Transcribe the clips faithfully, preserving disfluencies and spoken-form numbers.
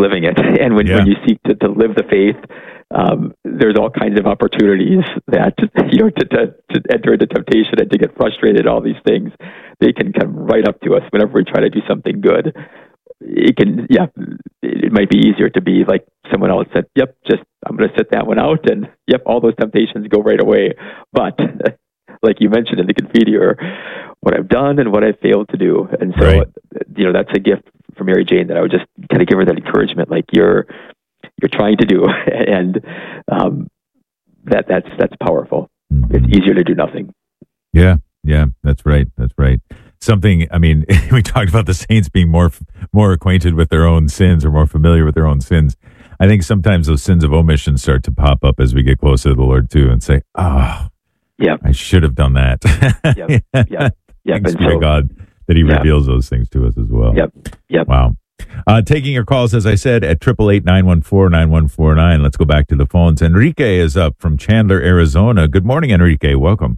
living it. And when, Yeah. when you seek to, to live the faith, um, there's all kinds of opportunities that, you know, to, to, to enter into temptation and to get frustrated, all these things, they can come right up to us whenever we try to do something good. It can, yeah, it might be easier to be like someone else said, yep, just, I'm going to sit that one out, and yep, all those temptations go right away. But like you mentioned in the Confiteor, what I've done and what I've failed to do. And so, Right. you know, that's a gift for Mary Jane, that I would just kind of give her that encouragement, like you're, you're trying to do. And um, that that's, that's powerful. Mm-hmm. It's easier to do nothing. Yeah, yeah, that's right. That's right. Something, I mean, we talked about the saints being more more acquainted with their own sins, or more familiar with their own sins. I think sometimes those sins of omission start to pop up as we get closer to the Lord too, and say, oh, yeah, I should have done that. Yep. Yep. Yep. Thanks And be to so- God that he Yeah. reveals those things to us as well. Yep. Yep. Wow. Uh, taking your calls, as I said, at eight eight eight, nine one four, nine one four nine. Let's go back to the phones. Enrique is up from Chandler, Arizona. Good morning, Enrique. Welcome.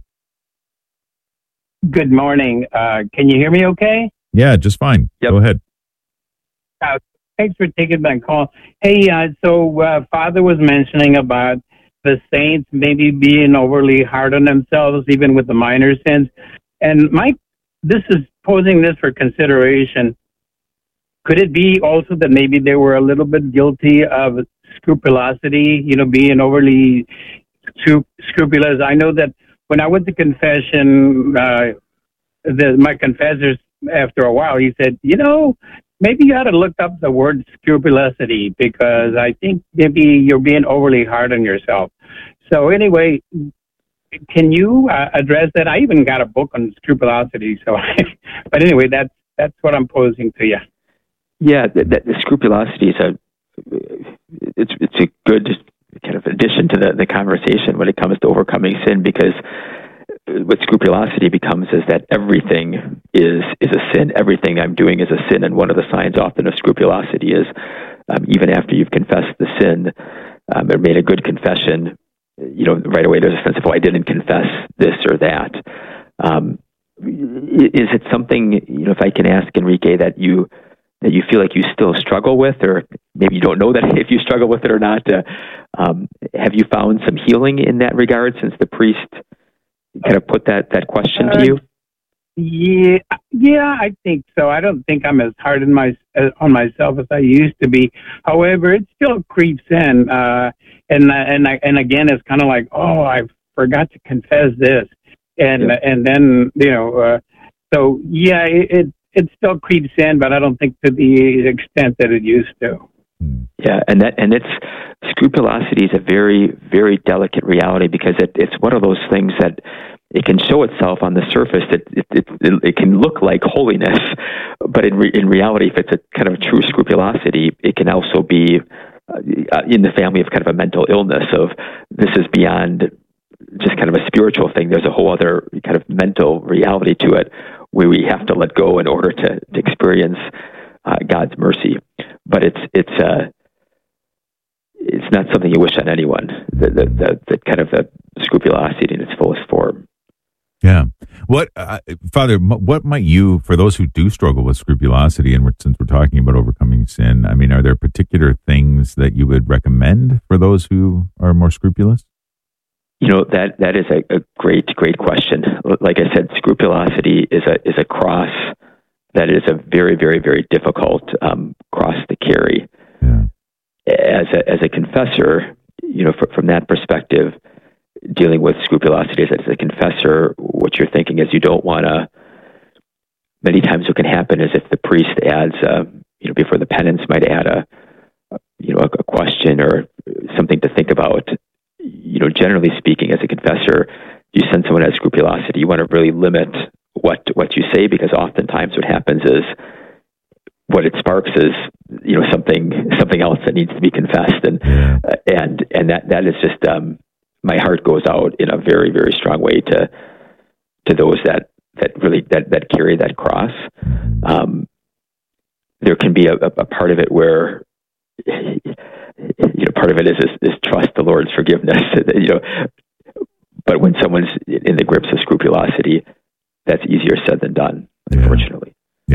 Good morning. Uh, can you hear me okay? Yeah, just fine. Yep. Go ahead. Uh, thanks for taking my call. Hey, uh, so uh, Father was mentioning about the saints maybe being overly hard on themselves, even with the minor sins. And Mike, this is posing this for consideration. Could it be also that maybe they were a little bit guilty of scrupulosity, you know, being overly scru- scrupulous? I know that when I went to confession, uh, the, my confessor, after a while, he said, you know, maybe you ought to look up the word scrupulosity, because I think maybe you're being overly hard on yourself. So anyway, can you uh, address that? I even got a book on scrupulosity. So, but anyway, that's that's what I'm posing to you. Yeah, the, the, the scrupulosity is a it's it's a good kind of addition to the, the conversation when it comes to overcoming sin, because what scrupulosity becomes is that everything is is a sin. Everything I'm doing is a sin, and one of the signs often of scrupulosity is um, even after you've confessed the sin um, or made a good confession, you know, right away there's a sense of, oh, I didn't confess this or that. Um, is it something, you know, if I can ask, Enrique, that you that you feel like you still struggle with, or maybe you don't know that if you struggle with it or not? Uh, um, have you found some healing in that regard since the priest kind of put that, that question uh, to you? Yeah, yeah, I think so. I don't think I'm as hard on my uh, on myself as I used to be. However, it still creeps in, uh, and and I, and again, it's kind of like, oh, I forgot to confess this, and Yeah. and then you know, uh, so yeah, it, it it still creeps in, but I don't think to the extent that it used to. Yeah, and that and it's scrupulosity is a very, very delicate reality, because it, it's one of those things that it can show itself on the surface. It it it, it can look like holiness, but in re, in reality, if it's a kind of true scrupulosity, it can also be uh, in the family of kind of a mental illness of this is beyond just kind of a spiritual thing. There's a whole other kind of mental reality to it where we have to let go in order to, to experience uh, God's mercy. But it's it's uh, it's not something you wish on anyone. The the, the, the kind of the scrupulosity in its fullest form. Yeah. What, uh, Father, m- what might you, for those who do struggle with scrupulosity, and we're, since we're talking about overcoming sin, I mean, are there particular things that you would recommend for those who are more scrupulous? You know, that that is a, a great, great question. Like I said, scrupulosity is a is a cross that is a very, very, very difficult um, cross to carry. Yeah. As a as a confessor, you know, fr- from that perspective, dealing with scrupulosity as a confessor, what you're thinking is you don't want to. Many times, what can happen is if the priest adds, uh, you know, before the penance might add a, you know, a, a question or something to think about. You know, generally speaking, as a confessor, you send someone who has scrupulosity, you want to really limit what what you say, because oftentimes what happens is what it sparks is, you know, something something else that needs to be confessed, and Yeah. uh, and and that that is just um, my heart goes out in a very, very strong way to to those that that really that that carry that cross. Um, there can be a, a part of it where, you know, part of it is, is, is trust the Lord's forgiveness, you know, but when someone's in the grips of scrupulosity, that's easier said than done, unfortunately. Yeah.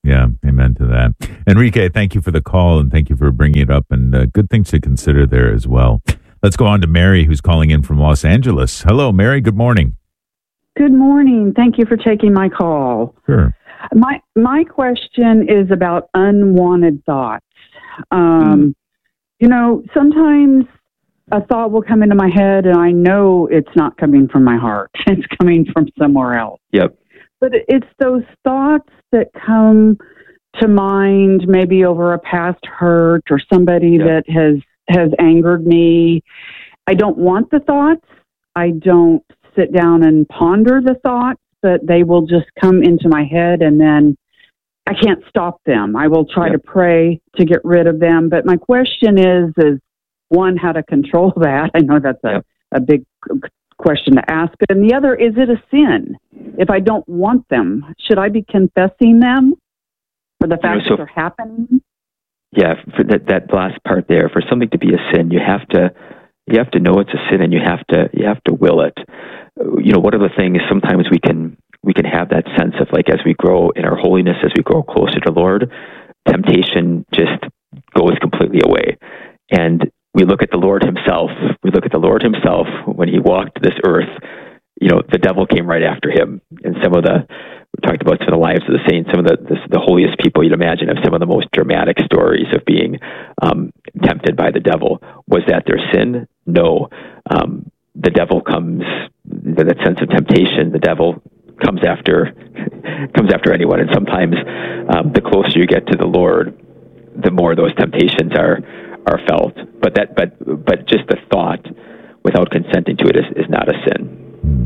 Yeah, amen to that. Enrique, thank you for the call and thank you for bringing it up, and uh, good things to consider there as well. Let's go on to Mary, who's calling in from Los Angeles. Hello, Mary. Good morning. Good morning. Thank you for taking my call. Sure. My my question is about unwanted thoughts. Um, mm. You know, sometimes a thought will come into my head and I know it's not coming from my heart. It's coming from somewhere else. Yep. But it's those thoughts that come to mind maybe over a past hurt or somebody yep. that has, has angered me. I don't want the thoughts. I don't sit down and ponder the thoughts, but they will just come into my head and then I can't stop them. I will try yep. to pray to get rid of them. But my question is, is one, how to control that? I know that's a, yep. a big question to ask. But and the other, is it a sin? If I don't want them, should I be confessing them for the fact you know, so, that they're happening? Yeah, for that, that last part there, for something to be a sin, you have to you have to know it's a sin, and you have to you have to will it. You know, one of the things sometimes we can we can have that sense of like as we grow in our holiness, as we grow closer to the Lord, temptation just goes completely away, and we look at the Lord Himself. We look at the Lord Himself when He walked this earth. You know, the devil came right after Him, and some of the we talked about some of the lives of the saints, some of the the, the holiest people you'd imagine have some of the most dramatic stories of being um, tempted by the devil. Was that their sin? No. Um, the devil comes, that sense of temptation. The devil comes after comes after anyone, and sometimes um, the closer you get to the Lord, the more those temptations are are felt. But that, but but just the thought, without consenting to it, is, is not a sin.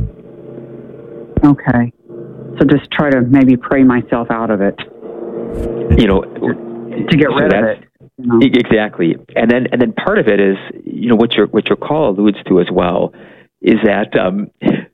Okay, so just try to maybe pray myself out of it. You know, to get rid so of it. You know? Exactly, and then and then part of it is, you know, what your what your call alludes to as well, is that um,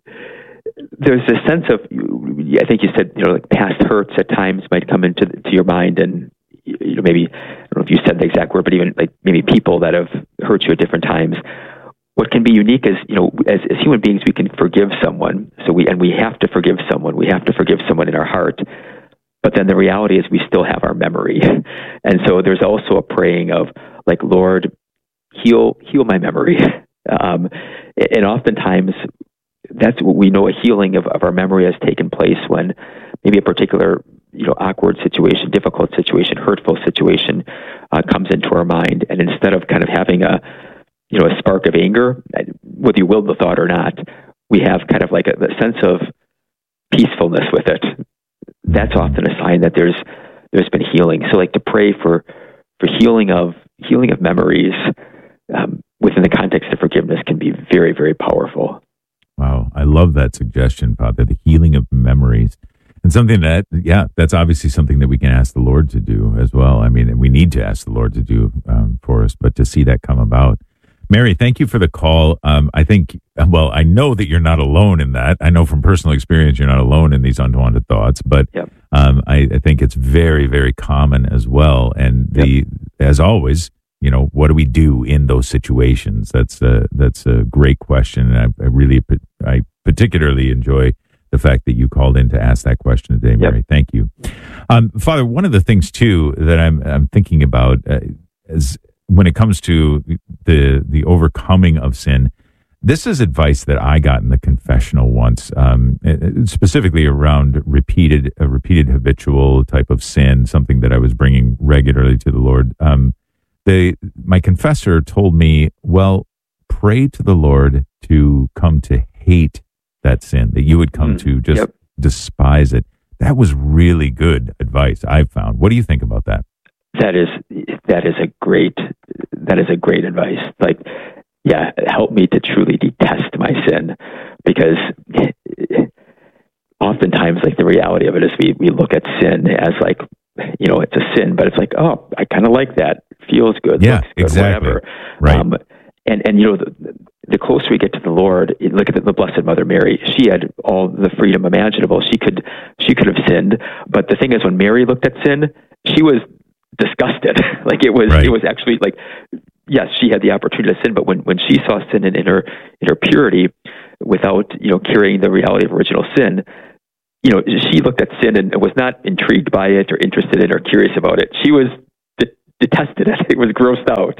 there's a sense of, I think you said, you know, like past hurts at times might come into to your mind, and you know, maybe, I don't know if you said the exact word, but even like maybe people that have hurt you at different times. What can be unique is, you know, as, as human beings, we can forgive someone. So we, and we have to forgive someone. We have to forgive someone in our heart. But then the reality is we still have our memory. And so there's also a praying of like, Lord, heal, heal my memory. Um, and oftentimes that's what we know, a healing of, of our memory has taken place when maybe a particular, you know, awkward situation, difficult situation, hurtful situation uh, comes into our mind. And instead of kind of having a, you know, a spark of anger, whether you willed the thought or not, we have kind of like a, a sense of peacefulness with it. That's often a sign that there's there's been healing. So, like to pray for for healing of healing of memories um, within the context of forgiveness can be very, very powerful. Wow, I love that suggestion, Father. The healing of memories. And something that, yeah, that's obviously something that we can ask the Lord to do as well. I mean, we need to ask the Lord to do um, for us, but to see that come about. Mary, thank you for the call. Um, I think, well, I know that you're not alone in that. I know from personal experience you're not alone in these unwanted thoughts, but yep. um, I, I think it's very, very common as well. And the, yep. as always, you know, what do we do in those situations? That's a, that's a great question. And I, I really, I particularly enjoy the fact that you called in to ask that question today, Mary. Yep. Thank you. Um, Father, one of the things too that I'm, I'm thinking about uh, is when it comes to the the overcoming of sin, this is advice that I got in the confessional once, um, specifically around repeated a repeated habitual type of sin, something that I was bringing regularly to the Lord. Um, they, my confessor told me, well, pray to the Lord to come to hate that sin, that you would come mm, to just yep. despise it. That was really good advice, I've found. What do you think about that? That is that is a great that is a great advice. Like, yeah, help me to truly detest my sin, because oftentimes, like the reality of it is, we we look at sin as like, you know, it's a sin, but it's like, oh, I kind of like that, feels good, yeah, looks good, exactly, whatever. right? Um, and and you know, the, the closer we get to the Lord, look at the, the Blessed Mother Mary. She had all the freedom imaginable. She could she could have sinned, but the thing is, when Mary looked at sin, she was disgusted. Like it was, right. it was actually like, yes, she had the opportunity to sin, but when, when she saw sin in, in her in her purity, without, you know, carrying the reality of original sin, you know, she looked at sin and was not intrigued by it or interested in it or curious about it. She was de- detested it. It was grossed out.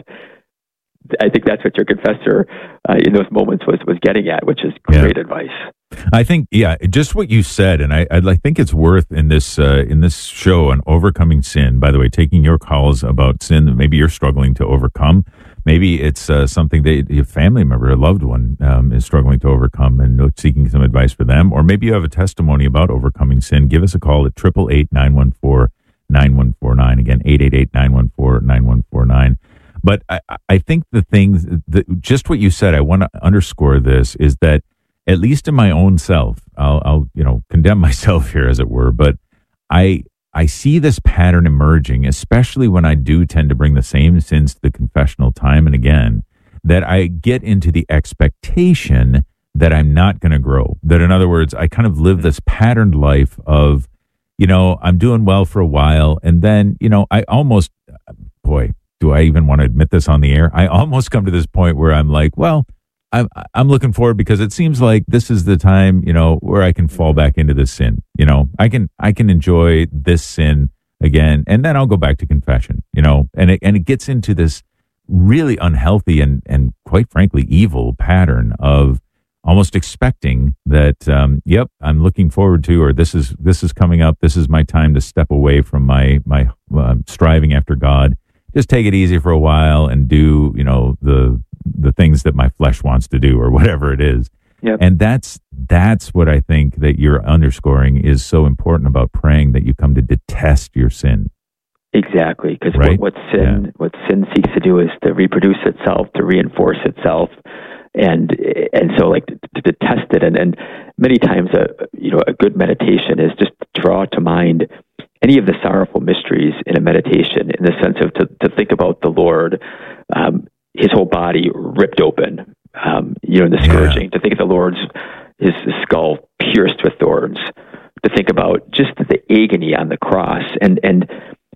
I think that's what your confessor uh, in those moments was was getting at, which is great yeah. advice. I think, yeah, just what you said, and I, I think it's worth in this uh, in this show on overcoming sin. By the way, taking your calls about sin that maybe you're struggling to overcome. Maybe it's uh, something that your family member, a loved one, um, is struggling to overcome and seeking some advice for them. Or maybe you have a testimony about overcoming sin. Give us a call at eight eight eight, nine one four, nine one four nine. Again, eight eight eight, nine one four, nine one four nine. But I, I think the things, that, just what you said, I want to underscore this, is that at least in my own self, I'll, I'll you know, condemn myself here, as it were, but I I see this pattern emerging, especially when I do tend to bring the same sins to the confessional time and again, that I get into the expectation that I'm not going to grow. That, in other words, I kind of live this patterned life of, you know, I'm doing well for a while, and then, you know, I almost, boy, do I even want to admit this on the air? I almost come to this point where I'm like, well, I'm I'm looking forward because it seems like this is the time, you know, where I can fall back into this sin. You know, I can I can enjoy this sin again, and then I'll go back to confession. You know, and it and it gets into this really unhealthy and and quite frankly evil pattern of almost expecting that, um, yep, I'm looking forward to, or this is this is coming up. This is my time to step away from my my uh, striving after God. Just take it easy for a while and do, you know, the the things that my flesh wants to do or whatever it is. Yep. And that's that's what I think that you're underscoring is so important about praying, that you come to detest your sin. Exactly, because right? what, what sin yeah. what sin seeks to do is to reproduce itself, to reinforce itself, and and so like to, to detest it. And, and many times, a you know a good meditation is just to draw to mind any of the sorrowful mysteries in a meditation, in the sense of to, to think about the Lord, um, his whole body ripped open, um, you know, in the scourging, yeah. to think of the Lord's, his, his skull pierced with thorns, to think about just the agony on the cross, and, and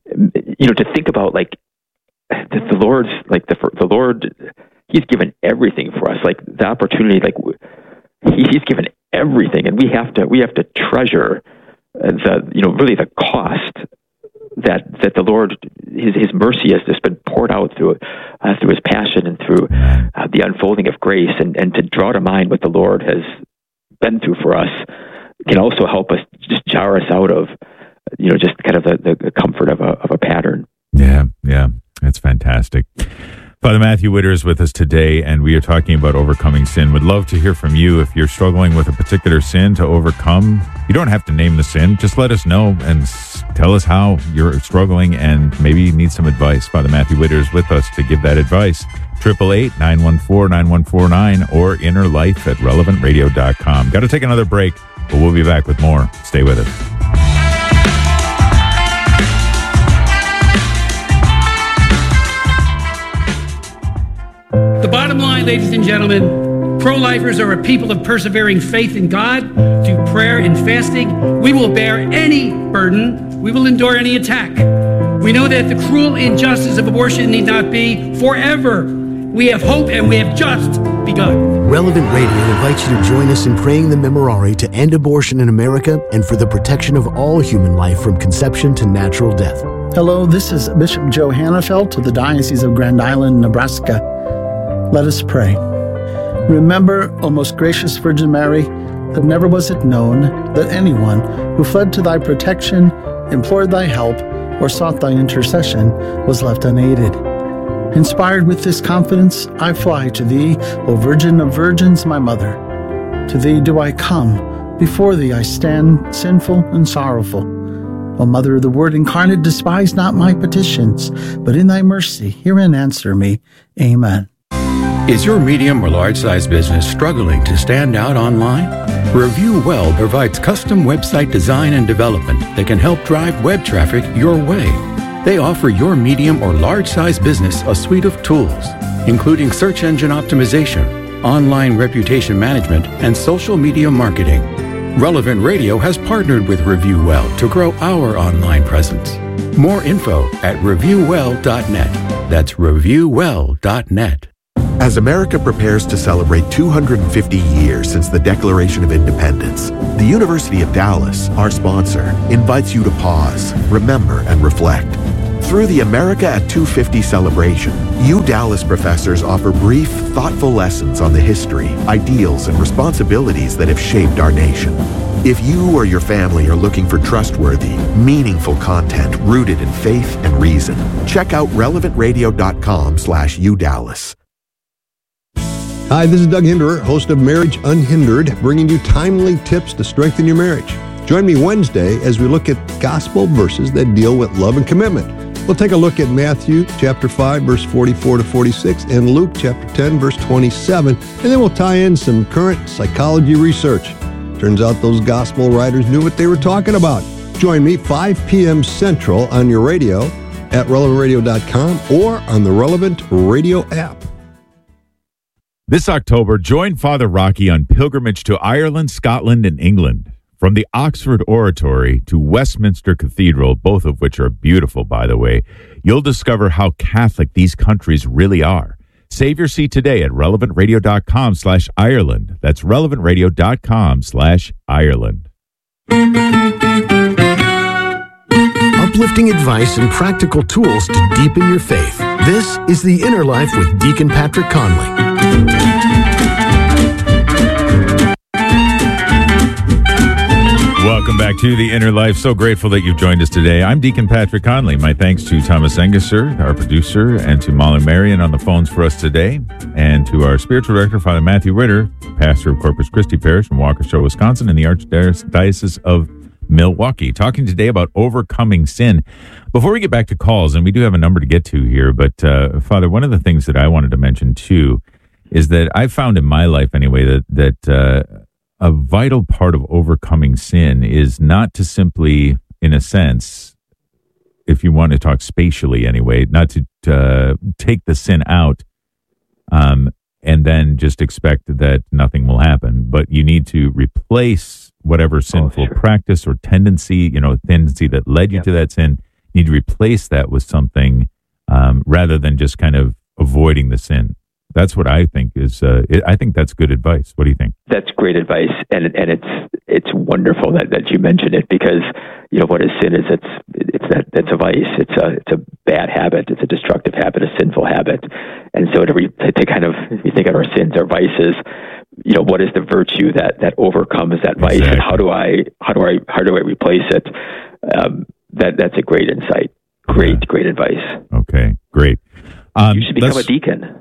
you know, to think about, like, the, the Lord's, like, the, the Lord, he's given everything for us, like, the opportunity, like, he, he's given everything, and we have to, we have to treasure the, you know, really the cost that that the Lord, his his mercy has just been poured out through uh, through his passion and through uh, the unfolding of grace, and, and to draw to mind what the Lord has been through for us can also help us just jar us out of, you know, just kind of the, the comfort of a of a pattern. Yeah, yeah, that's fantastic. Father Matthew Witter is with us today, and we are talking about overcoming sin. Would love to hear from you if you're struggling with a particular sin to overcome. You don't have to name the sin. Just let us know and tell us how you're struggling and maybe you need some advice. Father Matthew Witter is with us to give that advice. eight eight eight, nine one four, nine one four nine or inner life at relevant radio dot com. Got to take another break, but we'll be back with more. Stay with us. The bottom line, ladies and gentlemen, pro-lifers are a people of persevering faith in God. Through prayer and fasting, we will bear any burden. We will endure any attack. We know that the cruel injustice of abortion need not be forever. We have hope, and we have just begun. Relevant Radio invites you to join us in praying the Memorare to end abortion in America and for the protection of all human life from conception to natural death. Hello, this is Bishop Joe Hannafelt of the Diocese of Grand Island, Nebraska. Let us pray. Remember, O most gracious Virgin Mary, that never was it known that anyone who fled to thy protection, implored thy help, or sought thy intercession was left unaided. Inspired with this confidence, I fly to thee, O Virgin of Virgins, my Mother. To thee do I come, before thee I stand, sinful and sorrowful. O Mother of the Word incarnate, despise not my petitions, but in thy mercy hear and answer me. Amen. Is your medium or large-size business struggling to stand out online? Review Well provides custom website design and development that can help drive web traffic your way. They offer your medium or large-size business a suite of tools, including search engine optimization, online reputation management, and social media marketing. Relevant Radio has partnered with Review Well to grow our online presence. More info at review well dot net. That's review well dot net. As America prepares to celebrate two hundred fifty years since the Declaration of Independence, the University of Dallas, our sponsor, invites you to pause, remember, and reflect. Through the America at two fifty celebration, U Dallas professors offer brief, thoughtful lessons on the history, ideals, and responsibilities that have shaped our nation. If you or your family are looking for trustworthy, meaningful content rooted in faith and reason, check out relevant radio dot com slash U Dallas. Hi, this is Doug Hinderer, host of Marriage Unhindered, bringing you timely tips to strengthen your marriage. Join me Wednesday as we look at gospel verses that deal with love and commitment. We'll take a look at Matthew chapter five, verse forty-four to forty-six, and Luke chapter ten, verse twenty-seven, and then we'll tie in some current psychology research. Turns out those gospel writers knew what they were talking about. Join me five p.m. Central on your radio at relevant radio dot com or on the Relevant Radio app. This October, join Father Rocky on pilgrimage to Ireland, Scotland, and England. From the Oxford Oratory to Westminster Cathedral, both of which are beautiful, by the way, you'll discover how Catholic these countries really are. Save your seat today at relevant radio dot com slash Ireland. That's relevant radio dot com slash Ireland. Uplifting advice and practical tools to deepen your faith. This is The Inner Life with Deacon Patrick Conley. Welcome back to The Inner Life. So grateful that you've joined us today. I'm Deacon Patrick Conley. My thanks to Thomas Engesser, our producer, and to Molly Marion on the phones for us today, and to our spiritual director, Father Matthew Ritter, pastor of Corpus Christi Parish in Waukesha, Wisconsin, in the Archdiocese of Milwaukee, talking today about overcoming sin. Before we get back to calls, and we do have a number to get to here, but uh, Father, one of the things that I wanted to mention too is that I found in my life anyway that that uh, a vital part of overcoming sin is not to simply, in a sense, if you want to talk spatially anyway, not to uh, take the sin out um, and then just expect that nothing will happen, but you need to replace whatever sinful oh, sure. practice or tendency, you know, tendency that led you yep. to that sin. You need to replace that with something um, rather than just kind of avoiding the sin. That's what I think is. Uh, it, I think that's good advice. What do you think? That's great advice, and and it's it's wonderful that, that you mentioned it, because you know what is sin is it's it's that it's a vice. It's a it's a bad habit. It's a destructive habit, a sinful habit, and so to, re, to kind of if you think of our sins, our vices, you know, what is the virtue that that overcomes that vice, exactly. and how do I how do I how do I replace it? Um, that that's a great insight. Great, yeah. great advice. Okay, great. Um, you should become a deacon.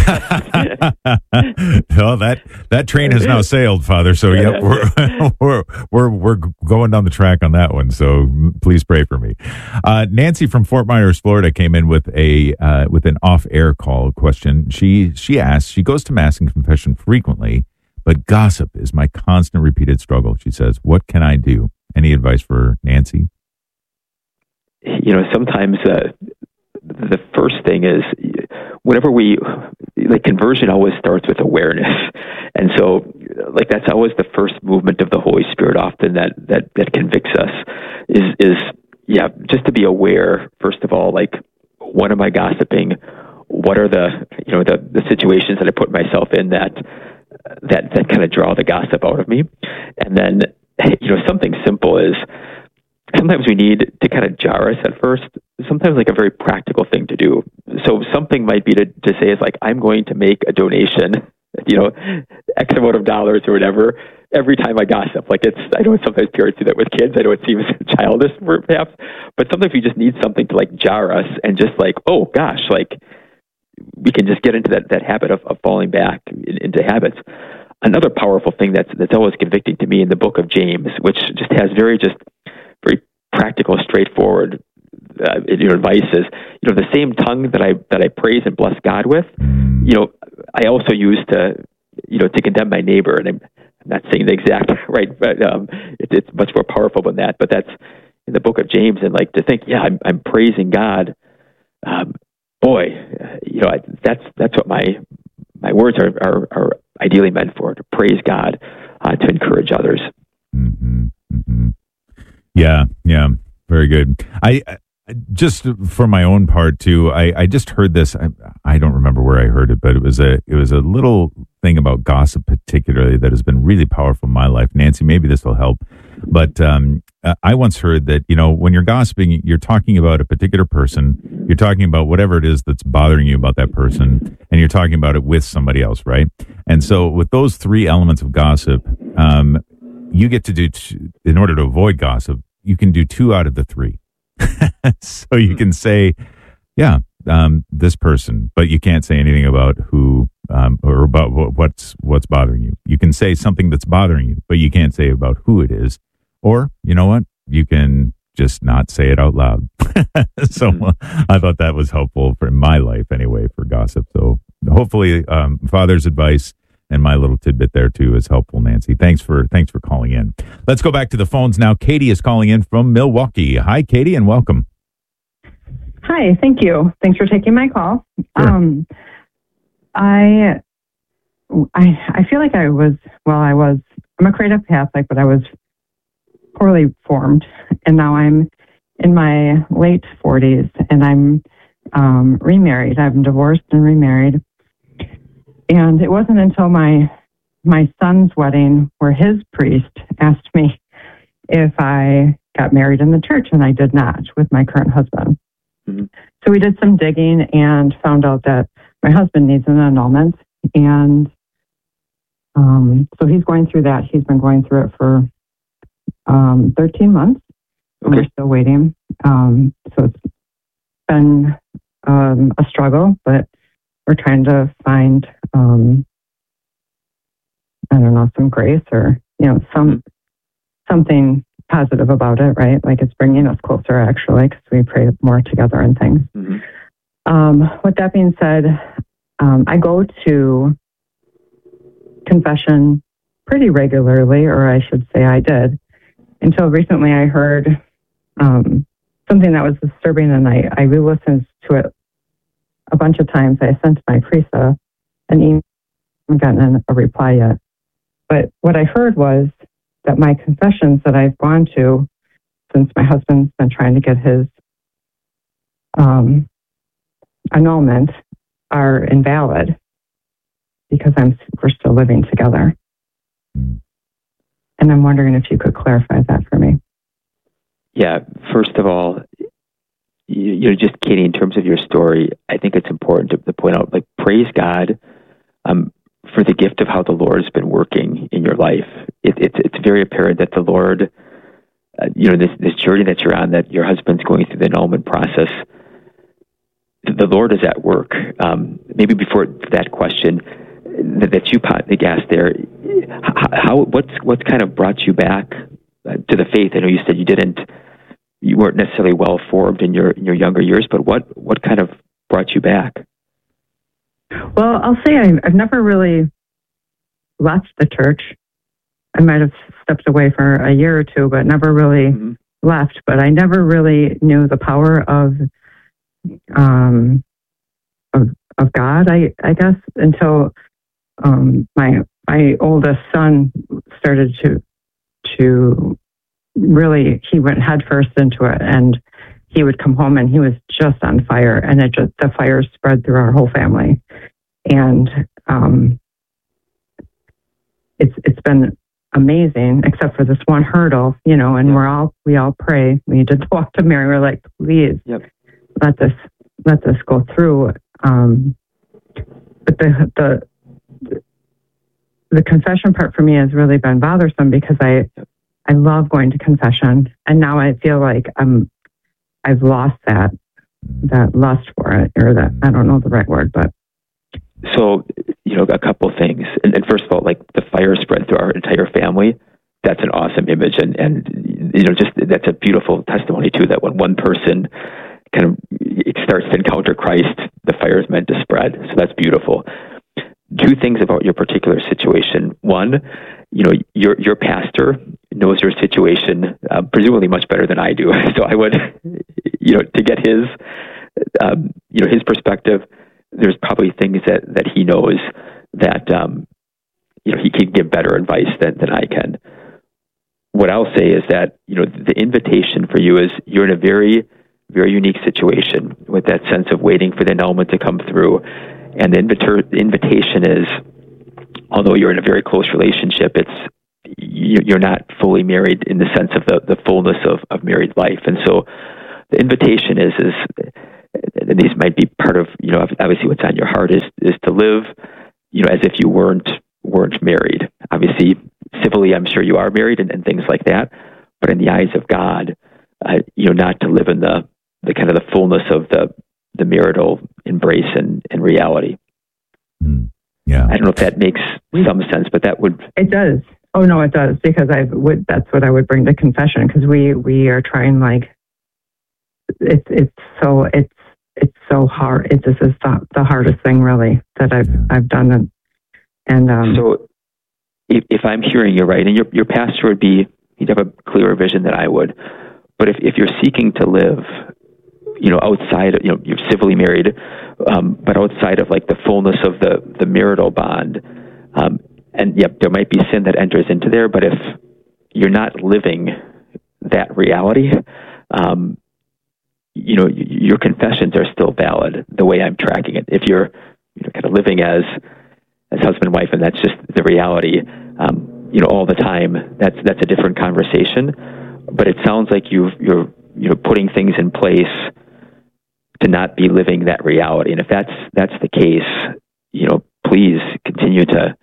Well, that that train has now sailed, Father. So yeah, we're, we're we're we're going down the track on that one. So please pray for me. Uh, Nancy from Fort Myers, Florida, came in with a uh, with an off-air call question. She she asked. She goes to Mass and confession frequently, but gossip is my constant, repeated struggle. She says, "What can I do?" Any advice for Nancy? You know, sometimes uh, the first thing is, whenever we, like, conversion always starts with awareness. And so, like, that's always the first movement of the Holy Spirit often that, that, that convicts us is, is, yeah, just to be aware, first of all, like, when am I gossiping? What are the, you know, the, the situations that I put myself in that, that, that kind of draw the gossip out of me? And then, you know, something simple is, sometimes we need to kind of jar us at first. Sometimes like a very practical thing to do. So something might be to, to say is like, I'm going to make a donation, you know, X amount of dollars or whatever, every time I gossip. Like it's, I know sometimes parents do that with kids. I know it seems childish perhaps, but sometimes we just need something to like jar us and just like, oh gosh, like we can just get into that, that habit of, of falling back in, into habits. Another powerful thing that's, that's always convicting to me in the book of James, which just has very just, very practical, straightforward, uh, you know, advice is, you know, the same tongue that I that I praise and bless God with, you know, I also use to, you know, to condemn my neighbor. And I'm, I'm not saying the exact right, but um, it, it's much more powerful than that. But that's in the book of James, and like to think, yeah, I'm, I'm praising God. Um, boy, uh, you know, I, that's that's what my my words are are, are ideally meant for, to praise God, uh, to encourage others. Mm-hmm. Mm-hmm. Yeah, yeah, very good. I just for my own part too, I, I just heard this. I, I don't remember where I heard it, but it was a it was a little thing about gossip, particularly, that has been really powerful in my life. Nancy, maybe this will help. But um, I once heard that, you know, when you're gossiping, you're talking about a particular person. You're talking about whatever it is that's bothering you about that person, and you're talking about it with somebody else, right? And so, with those three elements of gossip, um, you get to do t- in order to avoid gossip, you can do two out of the three. So you can say, yeah, um, this person, but you can't say anything about who um, or about what's what's bothering you. You can say something that's bothering you, but you can't say about who it is. Or, you know what? You can just not say it out loud. So I thought that was helpful for my life anyway, for gossip. So hopefully um, Father's advice and my little tidbit there too is helpful, Nancy. Thanks for thanks for calling in. Let's go back to the phones now. Katie is calling in from Milwaukee. Hi, Katie, and welcome. Hi, thank you. Thanks for taking my call. Sure. Um, I, I I feel like I was well. I was I'm a creative Catholic, but I was poorly formed, and now I'm in my late forties, and I'm um, remarried. I'm divorced and remarried. And it wasn't until my my son's wedding where his priest asked me if I got married in the church, and I did not with my current husband. Mm-hmm. So we did some digging and found out that my husband needs an annulment, and um, so he's going through that. He's been going through it for um, thirteen months, and we're still waiting. Um, so it's been um, a struggle, but we're trying to find, um, I don't know, some grace or, you know, some something positive about it, right? Like it's bringing us closer, actually, because we pray more together and things. Mm-hmm. Um, with that being said, um, I go to confession pretty regularly, or I should say I did, until recently I heard um, something that was disturbing, and I, I re-listened to it a bunch of times. I sent my priest a, an email. I haven't gotten a reply yet. But what I heard was that my confessions that I've gone to since my husband's been trying to get his um, annulment are invalid because I'm we're still living together. And I'm wondering if you could clarify that for me. Yeah, first of all, you, you know, just Katie, in terms of your story, I think it's important to, to point out, like, praise God um, for the gift of how the Lord has been working in your life. It, it's it's very apparent that the Lord, uh, you know, this this journey that you're on, that your husband's going through the annulment process, the Lord is at work. Um, maybe before that question that, that you pot the gas there, how what's what's kind of brought you back uh, to the faith? I know you said you didn't. You weren't necessarily well formed in your in your younger years, but what, what kind of brought you back? Well, I'll say I, I've never really left the church. I might have stepped away for a year or two, but never really mm-hmm. left. But I never really knew the power of um of, of God. I I guess until um, my my oldest son started to to. really, he went headfirst into it, and he would come home and he was just on fire, and it just, the fire spread through our whole family. And um, it's it's been amazing, except for this one hurdle, you know. And yep. we're all we all pray. We did walk to Mary. We're like, please, yep. let this let this go through. Um, but the the the confession part for me has really been bothersome because I. Yep. I love going to confession, and now I feel like I'm, I've lost that, that lust for it, or that, I don't know the right word, but. So, you know, a couple of things. And, and first of all, like, the fire spread through our entire family. That's an awesome image. And, and, you know, just, that's a beautiful testimony too, that when one person kind of starts to encounter Christ, the fire is meant to spread. So that's beautiful. Two things about your particular situation. One, you know, your your pastor knows your situation uh, presumably much better than I do. So I would, you know, to get his, um, you know, his perspective. There's probably things that, that he knows that, um, you know, he can give better advice than, than I can. What I'll say is that, you know, the invitation for you is you're in a very, very unique situation with that sense of waiting for the annulment to come through. And the inviter- invitation is, although you're in a very close relationship, it's you're not fully married in the sense of the, the fullness of, of married life. And so the invitation is, is, and these might be part of, you know, obviously what's on your heart is, is to live, you know, as if you weren't, weren't married. Obviously, civilly, I'm sure you are married and, and things like that, but in the eyes of God, uh, you know, not to live in the, the kind of the fullness of the, the marital embrace and, and reality. Mm, yeah. I don't know if that makes some sense, but that would. It does. Oh no, it does, because I would. That's what I would bring to confession, because we we are trying, like, it's it's so it's it's so hard. It just is the, the hardest thing really that I've yeah. I've done it. And um, so, if, if I'm hearing you right, and your your pastor would be, he'd have a clearer vision than I would. But if if you're seeking to live, you know, outside of, you know, you're civilly married, um, but outside of like the fullness of the the marital bond. Um, And yep, there might be sin that enters into there, but if you're not living that reality, um, you know, y- your confessions are still valid the way I'm tracking it. If you're, you know, kind of living as as husband and wife, and that's just the reality, um, you know, all the time, that's that's a different conversation. But it sounds like you've, you're you know putting things in place to not be living that reality. And if that's that's the case, you know, please continue to.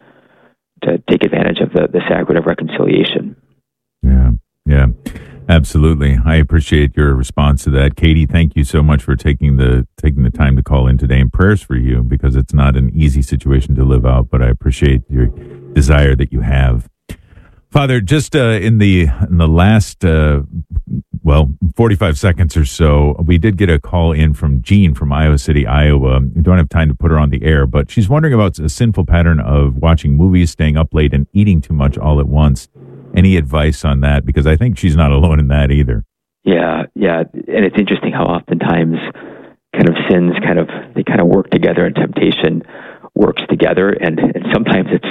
to take advantage of the, the sacrament of reconciliation. Yeah, yeah, absolutely. I appreciate your response to that. Katie, thank you so much for taking the taking the time to call in today, and prayers for you, because it's not an easy situation to live out, but I appreciate your desire that you have. Father, just uh, in the in the last, uh, well, forty-five seconds or so, we did get a call in from Jean from Iowa City, Iowa. We don't have time to put her on the air, but she's wondering about a sinful pattern of watching movies, staying up late, and eating too much all at once. Any advice on that? Because I think she's not alone in that either. Yeah, yeah. And it's interesting how oftentimes kind of sins kind of, they kind of work together, and temptation works together. And, and sometimes it's,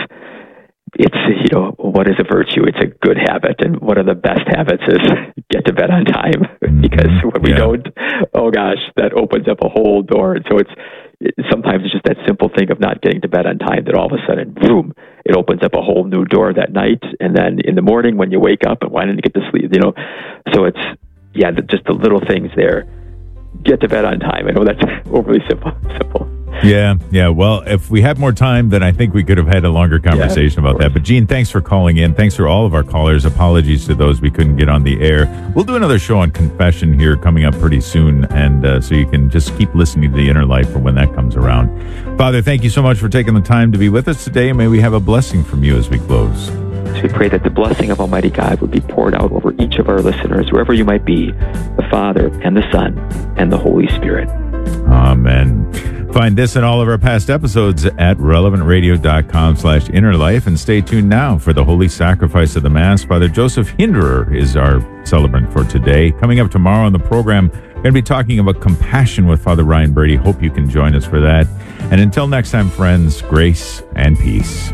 It's, you know, what is a virtue? It's a good habit. And one of the best habits is get to bed on time. Because when we yeah. don't, oh gosh, that opens up a whole door. And so it's, it, sometimes it's just that simple thing of not getting to bed on time that all of a sudden, boom, it opens up a whole new door that night. And then in the morning when you wake up and why didn't you get to sleep, you know? So it's, yeah, the, just the little things there. Get to bed on time. I know that's overly simple. simple. Yeah, yeah. Well, if we had more time, then I think we could have had a longer conversation yeah, about that. But Gene, thanks for calling in. Thanks for all of our callers. Apologies to those we couldn't get on the air. We'll do another show on confession here coming up pretty soon, and uh, so you can just keep listening to the Inner Life for when that comes around. Father, thank you so much for taking the time to be with us today. May we have a blessing from you as we close. So we pray that the blessing of Almighty God would be poured out over each of our listeners, wherever you might be, the Father and the Son and the Holy Spirit. Amen. Find this and all of our past episodes at relevantradio.com slash inner life, and stay tuned now for the Holy Sacrifice of the Mass. Father Joseph Hinderer is our celebrant for today. Coming up tomorrow on the program, we're going to be talking about compassion with Father Ryan Brady. Hope you can join us for that. And until next time, friends, grace and peace.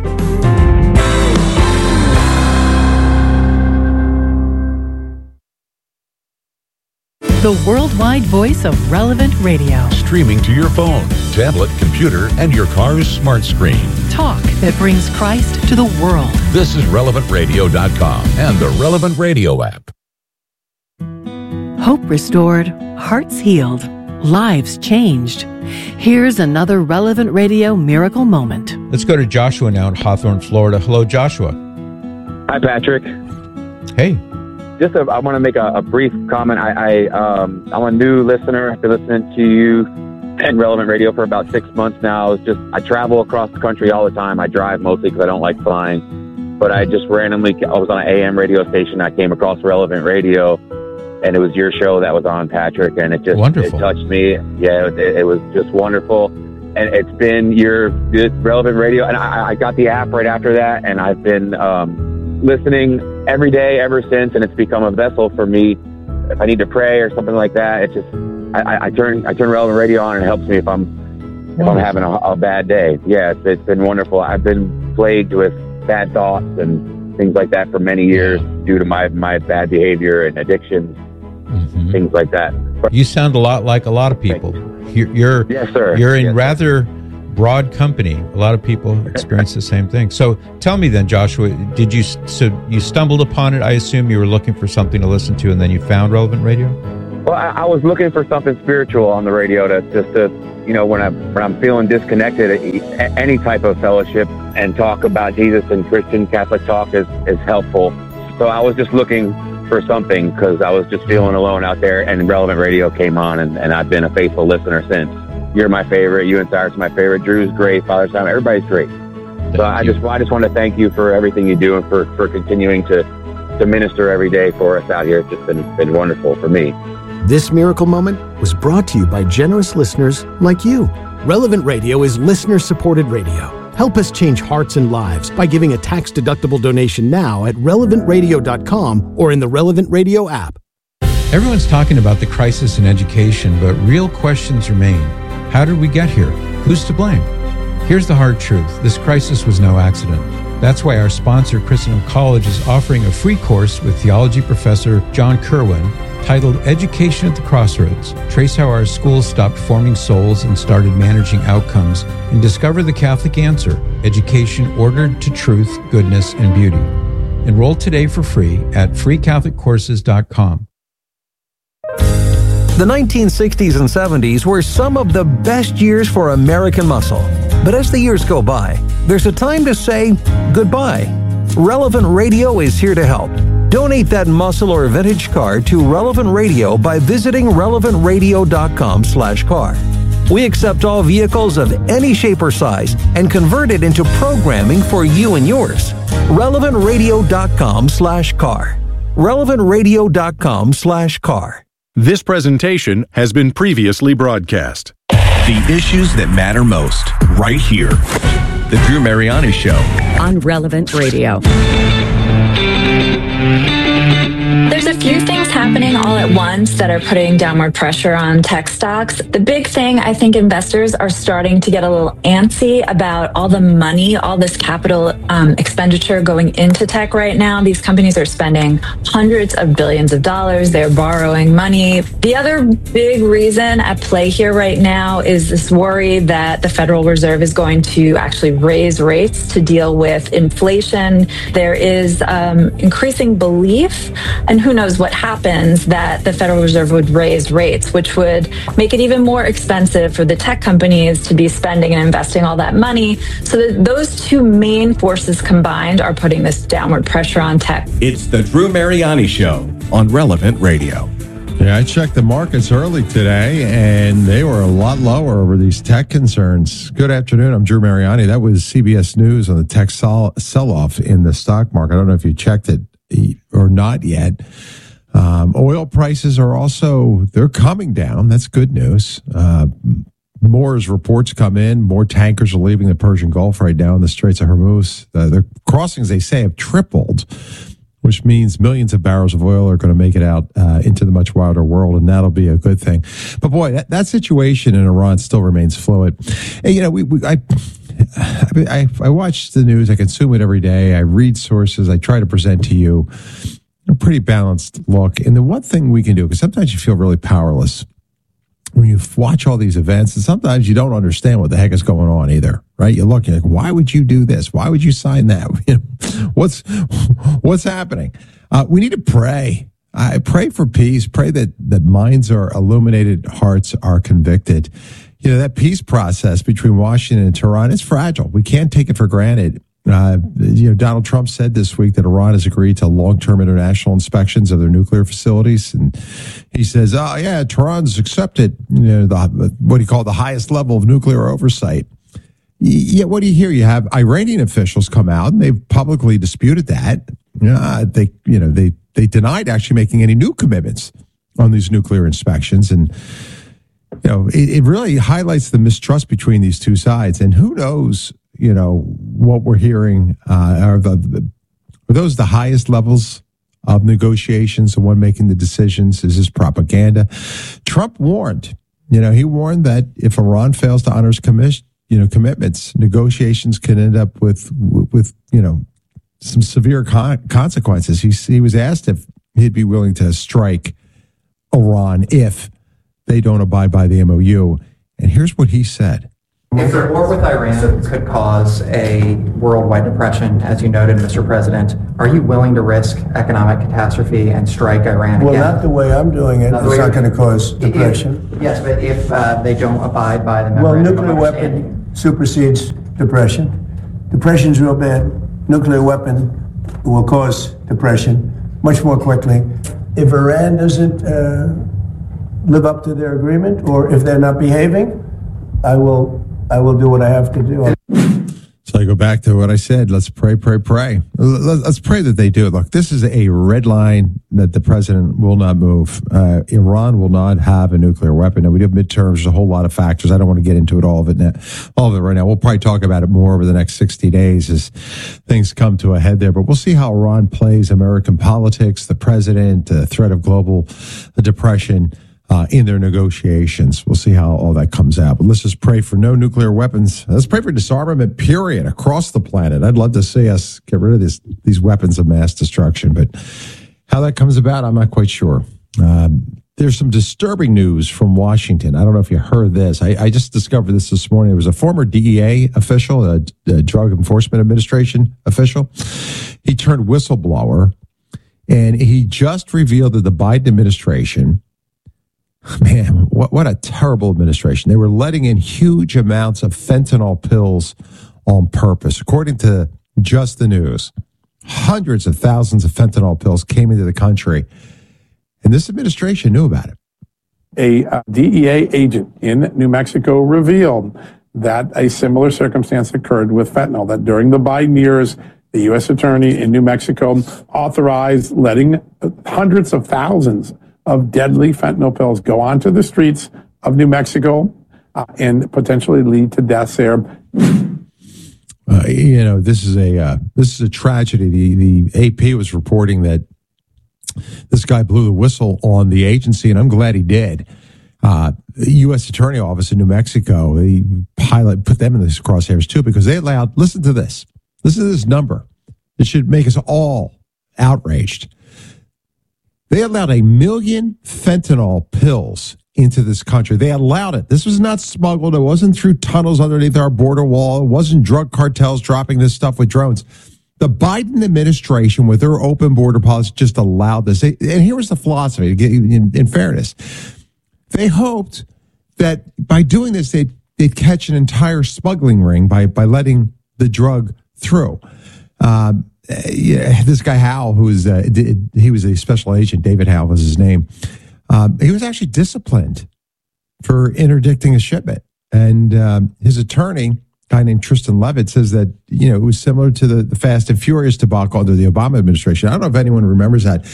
The worldwide voice of Relevant Radio. Streaming to your phone, tablet, computer, and your car's smart screen. Talk that brings Christ to the world. This is relevant radio dot com and the Relevant Radio app. Hope restored, hearts healed, lives changed. Here's another Relevant Radio miracle moment. Let's go to Joshua now in Hawthorne, Florida. Hello, Joshua. Hi, Patrick. Hey. Just, a, I want to make a, a brief comment. I, I, um, I'm a new listener. I've been listening to you and Relevant Radio for about six months now. It's just, I travel across the country all the time. I drive mostly because I don't like flying. But I just randomly, I was on an A M radio station. I came across Relevant Radio, and it was your show that was on, Patrick. And it just wonderful. It touched me. Yeah, it, it was just wonderful. And it's been your Relevant Radio. And I, I got the app right after that, and I've been um, listening every day ever since, and it's become a vessel for me. If I need to pray or something like that, it just I, I turn I turn Relevant Radio on, and it helps me if I'm if I'm having a, a bad day. Yeah, it's, it's been wonderful. I've been plagued with bad thoughts and things like that for many years due to my my bad behavior and addictions, mm-hmm. things like that. You sound a lot like a lot of people. You're, you're yes, sir. You're in yes, rather broad company. A lot of people experience the same thing. So tell me then, Joshua, did you so you stumbled upon it? I assume you were looking for something to listen to, and then you found Relevant Radio. Well, I, I was looking for something spiritual on the radio to just to, you know, when I when I'm feeling disconnected, any type of fellowship and talk about Jesus and Christian Catholic talk is is helpful. So I was just looking for something because I was just feeling alone out there, and Relevant Radio came on, and, and I've been a faithful listener since. You're my favorite. You and Cyrus are my favorite. Drew's great. Father Simon, everybody's great. Thank so I you. just I just want to thank you for everything you do and for, for continuing to, to minister every day for us out here. It's just been, been wonderful for me. This miracle moment was brought to you by generous listeners like you. Relevant Radio is listener-supported radio. Help us change hearts and lives by giving a tax-deductible donation now at relevant radio dot com or in the Relevant Radio app. Everyone's talking about the crisis in education, but real questions remain. How did we get here? Who's to blame? Here's the hard truth. This crisis was no accident. That's why our sponsor, Christendom College, is offering a free course with theology professor John Kerwin titled Education at the Crossroads. Trace how our schools stopped forming souls and started managing outcomes, and discover the Catholic answer, education ordered to truth, goodness, and beauty. Enroll today for free at free catholic courses dot com. The nineteen sixties and seventies were some of the best years for American muscle. But as the years go by, there's a time to say goodbye. Relevant Radio is here to help. Donate that muscle or vintage car to Relevant Radio by visiting relevant radio dot com slash car. We accept all vehicles of any shape or size and convert it into programming for you and yours. relevant radio dot com slash car. relevant radio dot com slash car. This presentation has been previously broadcast. The issues that matter most, right here. The Drew Mariani Show. On Relevant Radio. There's a few things happening all at once that are putting downward pressure on tech stocks. The big thing, I think investors are starting to get a little antsy about all the money, all this capital um, expenditure going into tech right now. These companies are spending hundreds of billions of dollars. They're borrowing money. The other big reason at play here right now is this worry that the Federal Reserve is going to actually raise rates to deal with inflation. There is um, increasing belief, and who knows what happens, that the Federal Reserve would raise rates, which would make it even more expensive for the tech companies to be spending and investing all that money. So that those two main forces combined are putting this downward pressure on tech. It's the Drew Mariani Show on Relevant Radio. Yeah, I checked the markets early today, and they were a lot lower over these tech concerns. Good afternoon. I'm Drew Mariani. That was C B S News on the tech sol- sell-off in the stock market. I don't know if you checked it or not yet. Um, oil prices are also, they're coming down. That's good news. Uh, more as reports come in, more tankers are leaving the Persian Gulf right now in the Straits of Hormuz. Uh, their crossings, they say, have tripled, which means millions of barrels of oil are going to make it out uh, into the much wilder world, and that'll be a good thing. But boy, that, that situation in Iran still remains fluid. And, you know, we, we I, I, I watch the news. I consume it every day. I read sources. I try to present to you a pretty balanced look. And the one thing we can do, because sometimes you feel really powerless when you watch all these events, and sometimes you don't understand what the heck is going on either, right? You're looking like, why would you do this? Why would you sign that? You know, what's what's happening? Uh, we need to pray. I pray for peace. Pray that that minds are illuminated, hearts are convicted. You know, that peace process between Washington and Tehran is fragile. We can't take it for granted. Uh, you know, Donald Trump said this week that Iran has agreed to long-term international inspections of their nuclear facilities, and he says, "Oh yeah, Tehran's accepted, you know, the what he called the highest level of nuclear oversight." Yet, what do you hear? You have Iranian officials come out and they've publicly disputed that. Uh, they, you know, they they denied actually making any new commitments on these nuclear inspections, and you know, it, it really highlights the mistrust between these two sides. And who knows? You know, what we're hearing, uh, are, the, the, are those the highest levels of negotiations, the one making the decisions? Is this propaganda? Trump warned, you know, he warned that if Iran fails to honor its commission, you know, commitments, negotiations can end up with, with you know, some severe con- consequences. He, he was asked if he'd be willing to strike Iran if they don't abide by the M O U. And here's what he said. If the war with Iran could cause a worldwide depression, as you noted, Mister President, are you willing to risk economic catastrophe and strike Iran well, again? Well, not the way I'm doing it. Not it's not going to cause depression. If, yes, but if uh, they don't abide by the Well, memorandum nuclear of understanding. weapon supersedes depression. Depression's real bad. Nuclear weapon will cause depression much more quickly. If Iran doesn't uh, live up to their agreement, or if they're not behaving, I will I will do what I have to do. So I go back to what I said. Let's pray, pray, pray. Let's pray that they do it. Look, this is a red line that the president will not move. Uh, Iran will not have a nuclear weapon. Now, we do have midterms. There's a whole lot of factors. I don't want to get into it all of it now, all of it right now. We'll probably talk about it more over the next sixty days as things come to a head there. But we'll see how Iran plays American politics, the president, the threat of global depression. Uh, in their negotiations. We'll see how all that comes out. But let's just pray for no nuclear weapons. Let's pray for disarmament, period, across the planet. I'd love to see us get rid of this, these weapons of mass destruction. But how that comes about, I'm not quite sure. Um, there's some disturbing news from Washington. I don't know if you heard this. I, I just discovered this this morning. There was a former D E A official, a, a Drug Enforcement Administration official. He turned whistleblower, and he just revealed that the Biden administration, man, what, what a terrible administration. They were letting in huge amounts of fentanyl pills on purpose. According to Just the News, hundreds of thousands of fentanyl pills came into the country, and this administration knew about it. A uh, D E A agent in New Mexico revealed that a similar circumstance occurred with fentanyl, that during the Biden years, the U S attorney in New Mexico authorized letting hundreds of thousands of deadly fentanyl pills go onto the streets of New Mexico uh, and potentially lead to deaths there. Uh, you know, this is a uh, this is a tragedy. The the A P was reporting that this guy blew the whistle on the agency, and I'm glad he did. Uh, the U S Attorney Office in New Mexico, the pilot put them in these crosshairs too, because they allowed. Listen to this. Listen to this number. It should make us all outraged. They allowed a million fentanyl pills into this country. They allowed it. This was not smuggled. It wasn't through tunnels underneath our border wall. It wasn't drug cartels dropping this stuff with drones. The Biden administration, with their open border policy, just allowed this. And here was the philosophy, in, in fairness. They hoped that by doing this, they'd, they'd catch an entire smuggling ring by, by letting the drug through. Um, Yeah, this guy Howell, who was uh, he was a special agent, David Howell was his name. Um, he was actually disciplined for interdicting a shipment, and um, his attorney, a guy named Tristan Levitt, says that you know it was similar to the, the Fast and Furious debacle under the Obama administration. I don't know if anyone remembers that.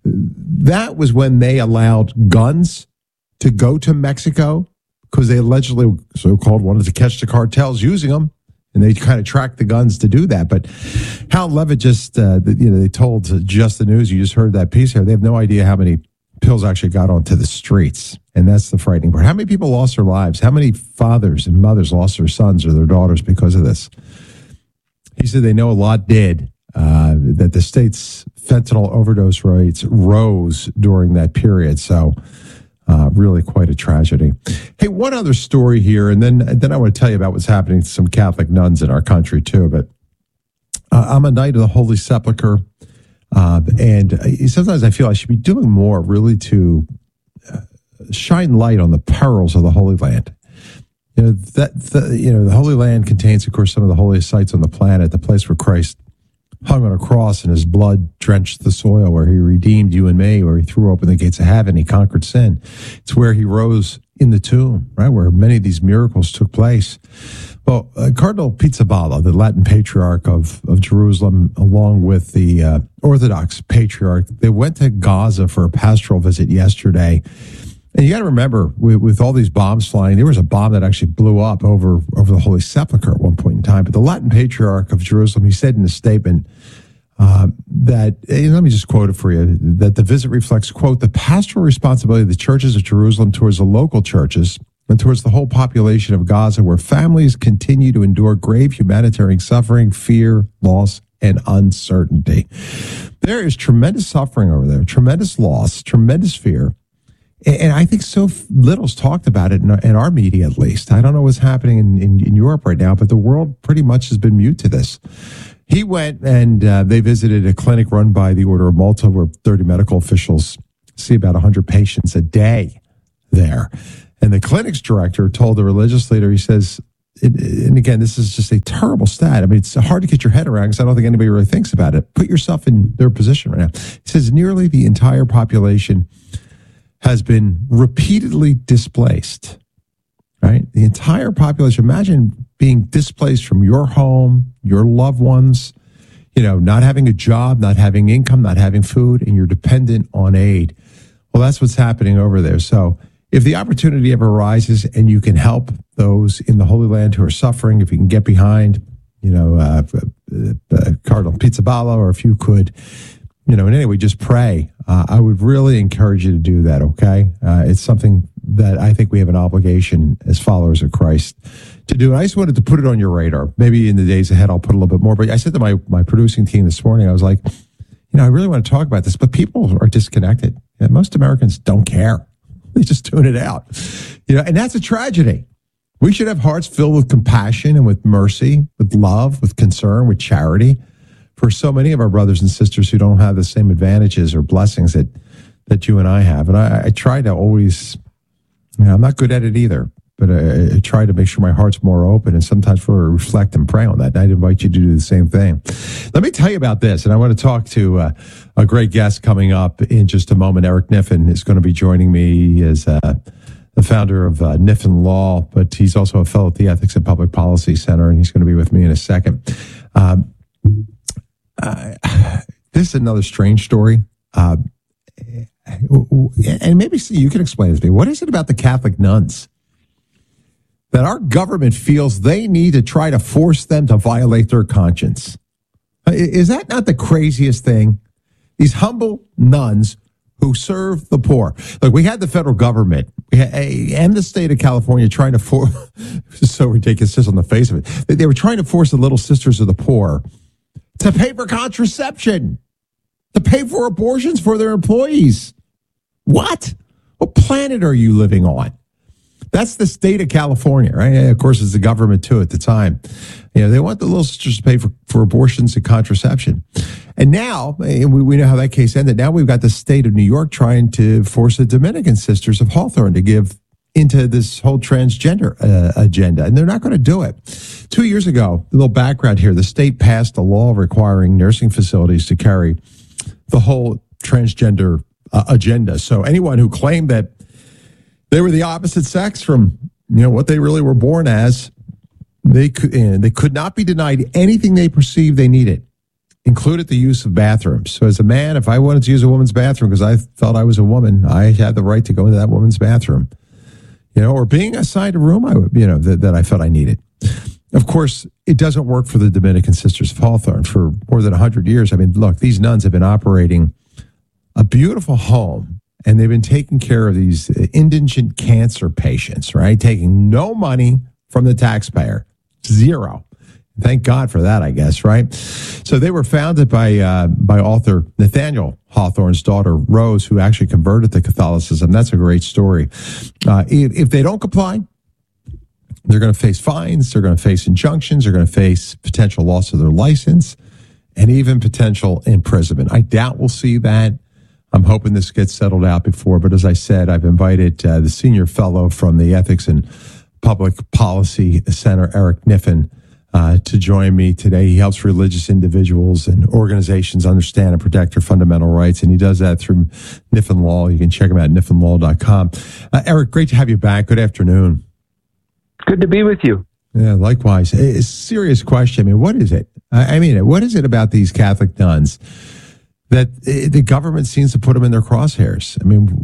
That was when they allowed guns to go to Mexico because they allegedly, so-called, wanted to catch the cartels using them. And they kind of tracked the guns to do that. But Hal Levitt just, uh, you know, they told Just the News, you just heard that piece here, they have no idea how many pills actually got onto the streets. And that's the frightening part. How many people lost their lives? How many fathers and mothers lost their sons or their daughters because of this? He said they know a lot did, uh, that the state's fentanyl overdose rates rose during that period. So Uh, really quite a tragedy. Hey, one other story here, and then then I want to tell you about what's happening to some Catholic nuns in our country too. But uh, I'm a Knight of the Holy Sepulchre, uh, and sometimes I feel I should be doing more really to uh, shine light on the perils of the Holy Land. You know that the, you know the Holy Land contains, of course, some of the holiest sites on the planet. The place where Christ hung on a cross and his blood drenched the soil, where he redeemed you and me, where he threw open the gates of heaven, he conquered sin. It's where he rose in the tomb, right, where many of these miracles took place. Well, uh, Cardinal Pizzaballa, the Latin Patriarch of, of Jerusalem, along with the uh, Orthodox Patriarch, they went to Gaza for a pastoral visit yesterday. And you got to remember, with, with all these bombs flying, there was a bomb that actually blew up over, over the Holy Sepulchre at one point in time. But the Latin Patriarch of Jerusalem, he said in a statement uh, that, and let me just quote it for you, that the visit reflects, quote, the pastoral responsibility of the churches of Jerusalem towards the local churches and towards the whole population of Gaza, where families continue to endure grave humanitarian suffering, fear, loss, and uncertainty. There is tremendous suffering over there, tremendous loss, tremendous fear. And I think so little's talked about it in our, in our media, at least. I don't know what's happening in, in, in Europe right now, but the world pretty much has been mute to this. He went and uh, they visited a clinic run by the Order of Malta where thirty medical officials see about one hundred patients a day there. And the clinic's director told the religious leader, he says, it, and again, this is just a terrible stat. I mean, it's hard to get your head around because I don't think anybody really thinks about it. Put yourself in their position right now. He says nearly the entire population has been repeatedly displaced, right? The entire population. Imagine being displaced from your home, your loved ones, you know, not having a job, not having income, not having food, and you're dependent on aid. Well, that's what's happening over there. So if the opportunity ever arises and you can help those in the Holy Land who are suffering, if you can get behind, you know, uh, uh, Cardinal Pizzaballa, or if you could, you know, in any way, just pray. Uh, I would really encourage you to do that, okay? Uh, it's something that I think we have an obligation as followers of Christ to do. And I just wanted to put it on your radar. Maybe in the days ahead, I'll put a little bit more. But I said to my, my producing team this morning, I was like, you know, I really want to talk about this, but people are disconnected. And most Americans don't care. They just tune it out. You know, and that's a tragedy. We should have hearts filled with compassion and with mercy, with love, with concern, with charity for so many of our brothers and sisters who don't have the same advantages or blessings that, that you and I have. And I, I try to always, you know, I'm not good at it either, but I, I try to make sure my heart's more open and sometimes really reflect and pray on that. And I'd invite you to do the same thing. Let me tell you about this. And I want to talk to uh, a great guest coming up in just a moment. Eric Kniffen is going to be joining me as uh, the founder of uh, Kniffen Law, but he's also a fellow at the Ethics and Public Policy Center, and he's going to be with me in a second. Um, Uh, this is another strange story. Uh, and maybe you can explain it to me. What is it about the Catholic nuns that our government feels they need to try to force them to violate their conscience? Is that not the craziest thing? These humble nuns who serve the poor. Like, we had the federal government and the state of California trying to force, this is so ridiculous just on the face of it. They were trying to force the Little Sisters of the Poor to pay for contraception, to pay for abortions for their employees. What? What planet are you living on? That's the state of California, right? And of course, it's the government, too, at the time. You know, they want the Little Sisters to pay for, for abortions and contraception. And now, and we, we know how that case ended, now we've got the state of New York trying to force the Dominican Sisters of Hawthorne to give into this whole transgender uh, agenda, and they're not going to do it. Two years ago, a little background here, the state passed a law requiring nursing facilities to carry the whole transgender uh, agenda. So anyone who claimed that they were the opposite sex from, you know, what they really were born as, they could, uh, they could not be denied anything they perceived they needed, included the use of bathrooms. So as a man, if I wanted to use a woman's bathroom because I felt I was a woman, I had the right to go into that woman's bathroom. You know, or being assigned a room, I you know, that, that I felt I needed. Of course, it doesn't work for the Dominican Sisters of Hawthorne for more than one hundred years. I mean, look, these nuns have been operating a beautiful home, and they've been taking care of these indigent cancer patients, right? Taking no money from the taxpayer, zero. Thank God for that, I guess, right? So they were founded by uh, by author Nathaniel Hawthorne's daughter, Rose, who actually converted to Catholicism. That's a great story. Uh, if, if they don't comply, they're going to face fines, they're going to face injunctions, they're going to face potential loss of their license, and even potential imprisonment. I doubt we'll see that. I'm hoping this gets settled out before, but as I said, I've invited uh, the senior fellow from the Ethics and Public Policy Center, Eric Kniffen, Uh, to join me today. He helps religious individuals and organizations understand and protect their fundamental rights, and he does that through Kniffen Law. You can check him out at kniffen law dot com. Uh, Eric, great to have you back. Good afternoon. Good to be with you. Yeah, likewise. A serious question. I mean, what is it? I mean, what is it about these Catholic nuns that the government seems to put them in their crosshairs? I mean,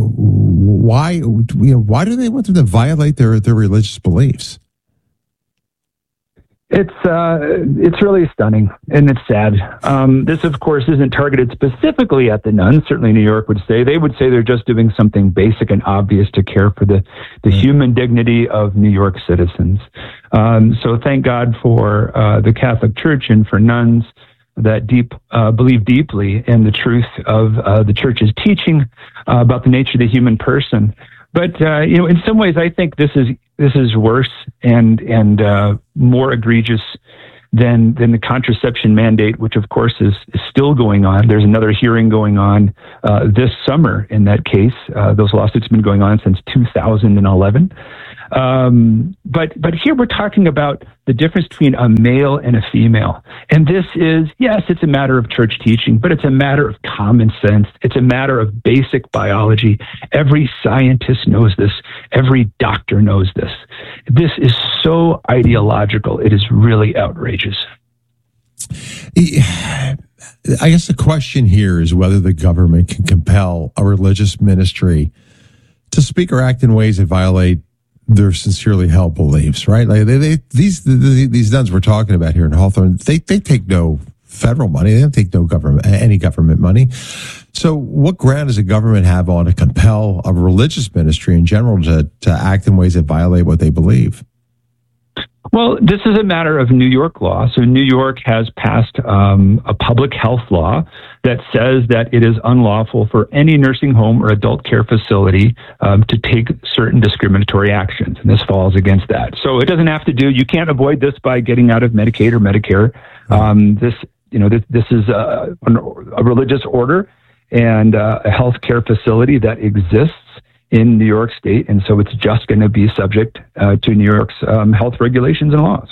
why, you know, why do they want them to violate their, their religious beliefs? It's uh, it's really stunning, and it's sad. Um, this, of course, isn't targeted specifically at the nuns. Certainly New York would say. They would say they're just doing something basic and obvious to care for the, the human dignity of New York citizens. Um, so thank God for uh, the Catholic Church and for nuns that deep uh, believe deeply in the truth of uh, the church's teaching uh, about the nature of the human person. But uh, you know, in some ways, I think this is this is worse and and uh, more egregious than than the contraception mandate, which of course is, is still going on. There's another hearing going on uh, this summer in that case. Uh, those lawsuits have been going on since two thousand eleven. Um, but but here we're talking about the difference between a male and a female. And this is, yes, it's a matter of church teaching, but it's a matter of common sense. It's a matter of basic biology. Every scientist knows this. Every doctor knows this. This is so ideological. It is really outrageous. I guess the question here is whether the government can compel a religious ministry to speak or act in ways that violate their sincerely held beliefs, right? Like they, they, these the, these nuns we're talking about here in Hawthorne, they they take no federal money, they don't take no government any government money. So, what ground does the government have on to compel a religious ministry in general to to act in ways that violate what they believe? Well, this is a matter of New York law. So New York has passed um, a public health law that says that it is unlawful for any nursing home or adult care facility um, to take certain discriminatory actions. And this falls against that. So it doesn't have to do, you can't avoid this by getting out of Medicaid or Medicare. Um, this, you know, this, this is a, a religious order and uh, a healthcare facility that exists in New York State, and so it's just going to be subject uh, to New York's um, health regulations and laws.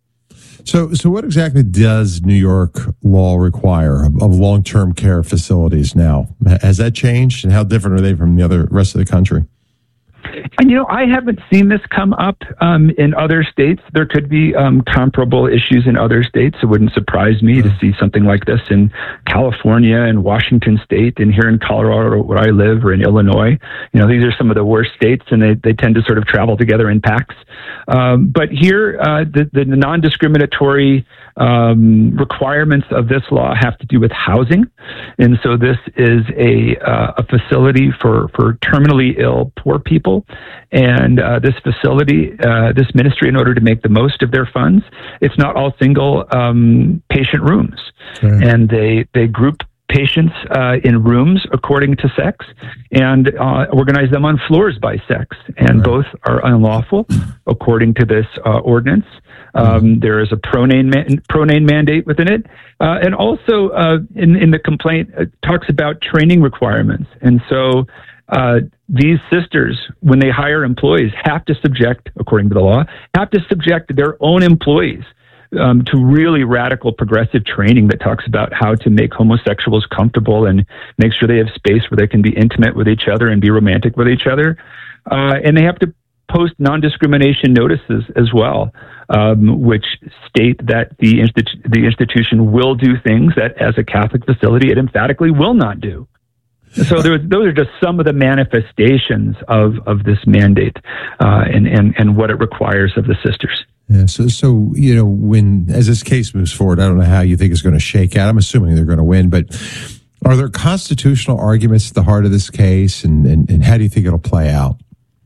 So, so what exactly does New York law require of, of long-term care facilities now? Has that changed, and how different are they from the other rest of the country? And, you know, I haven't seen this come up um, in other states. There could be um, comparable issues in other states. It wouldn't surprise me to see something like this in California and Washington State and here in Colorado where I live or in Illinois. You know, these are some of the worst states, and they, they tend to sort of travel together in packs. Um, but here, uh, the, the non-discriminatory um, requirements of this law have to do with housing. And so this is a, uh, a facility for, for terminally ill, poor people. And uh, this facility, uh, this ministry, in order to make the most of their funds, it's not all single um, patient rooms. Sure. And they, they group patients uh, in rooms according to sex and uh, organize them on floors by sex. And right. both are unlawful according to this uh, ordinance. Um, there is a proname, man, proname mandate within it. Uh, and also uh, in, in the complaint, it talks about training requirements. And so uh, these sisters, when they hire employees, have to subject, according to the law, have to subject their own employees um, to really radical progressive training that talks about how to make homosexuals comfortable and make sure they have space where they can be intimate with each other and be romantic with each other. Uh, and they have to post non-discrimination notices as well, um, which state that the, institu- the institution will do things that, as a Catholic facility, it emphatically will not do. So there, those are just some of the manifestations of, of this mandate uh, and, and, and what it requires of the sisters. Yeah, so, so, you know, when, as this case moves forward, I don't know how you think it's going to shake out. I'm assuming they're going to win, but are there constitutional arguments at the heart of this case, and, and, and how do you think it'll play out?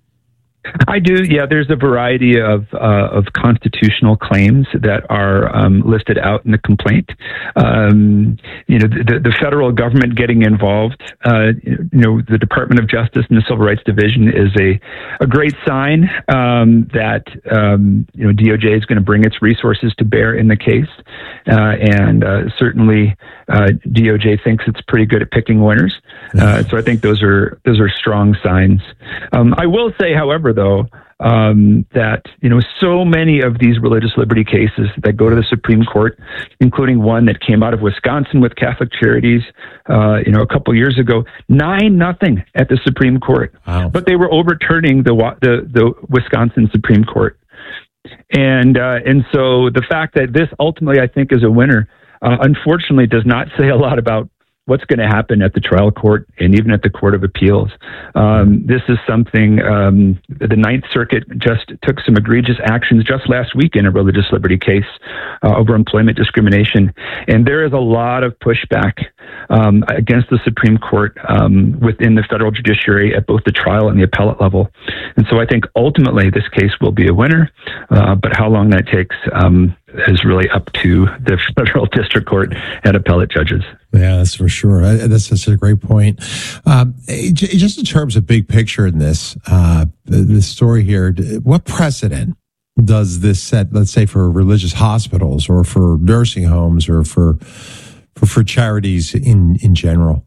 I do. Yeah, there's a variety of uh, of constitutional claims that are um, listed out in the complaint. Um, you know, the, the federal government getting involved. Uh, you know, the Department of Justice and the Civil Rights Division is a a great sign um, that um, you know D O J is going to bring its resources to bear in the case, uh, and uh, certainly uh, D O J thinks it's pretty good at picking winners. Uh, so I think those are those are strong signs. Um, I will say, however, though, um, that, you know, so many of these religious liberty cases that go to the Supreme Court, including one that came out of Wisconsin with Catholic Charities, uh, you know, a couple years ago, nine nothing at the Supreme Court. Wow. But they were overturning the the, the Wisconsin Supreme Court. And uh, and so the fact that this ultimately, I think, is a winner, uh, unfortunately, does not say a lot about what's going to happen at the trial court and even at the Court of Appeals. Um, this is something, um, the Ninth Circuit just took some egregious actions just last week in a religious liberty case uh, over employment discrimination. And there is a lot of pushback um, against the Supreme Court um, within the federal judiciary at both the trial and the appellate level. And so I think ultimately this case will be a winner, uh, but how long that takes, um, is really up to the federal district court and appellate judges. Yeah, that's for sure. I, that's such a great point. Um, j- just in terms of big picture in this, uh, the, the story here, what precedent does this set, let's say, for religious hospitals or for nursing homes or for for, for charities in, in general?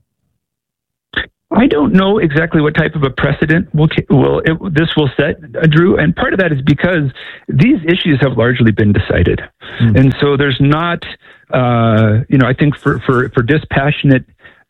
I don't know exactly what type of a precedent will will it, this will set, uh, Drew, and part of that is because these issues have largely been decided, mm. and so there's not, uh, you know, I think for for for dispassionate,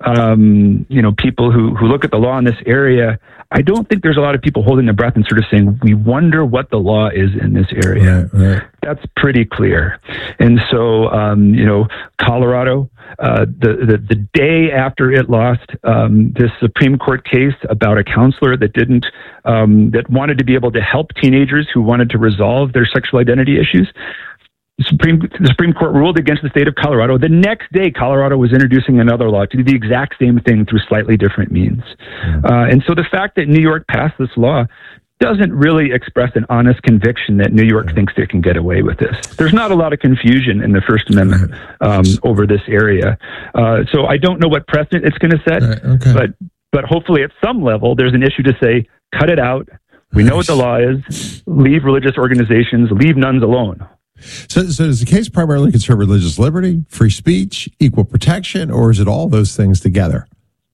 um, you know, people who who look at the law in this area, I don't think there's a lot of people holding their breath and sort of saying, we wonder what the law is in this area. Right, right. That's pretty clear, and so um, you know, Colorado. Uh, the, the the day after it lost um, this Supreme Court case about a counselor that didn't um, that wanted to be able to help teenagers who wanted to resolve their sexual identity issues, the Supreme the Supreme Court ruled against the state of Colorado. The next day, Colorado was introducing another law to do the exact same thing through slightly different means. Mm-hmm. Uh, and so the fact that New York passed this law doesn't really express an honest conviction that New York thinks they can get away with this. There's not a lot of confusion in the First Amendment um, over this area. Uh, so I don't know what precedent it's going to set, right, okay. but but hopefully at some level there's an issue to say, cut it out. We know what the law is. Leave religious organizations, leave nuns alone. So, so does the case primarily concern religious liberty, free speech, equal protection, or is it all those things together?